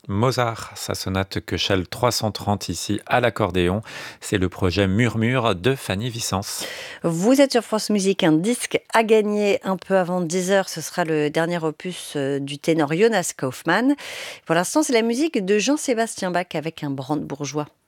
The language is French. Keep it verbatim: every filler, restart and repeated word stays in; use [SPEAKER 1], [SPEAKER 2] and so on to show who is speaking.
[SPEAKER 1] Mozart, sa sonate Köchel trois cent trente ici à l'accordéon. C'est le projet Murmure de Fanny Vicence.
[SPEAKER 2] Vous êtes sur France Musique, un disque à gagner un peu avant dix heures. Ce sera le dernier opus euh, du ténor Jonas Kaufmann. Pour l'instant, c'est la musique de Jean-Sébastien Bach avec un brandebourgeois.